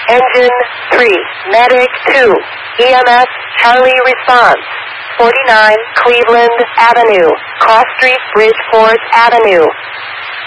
Engine 3, Medic 2, EMS Charlie response. 49 Cleveland Avenue, Cross Street, Bridgeport Avenue.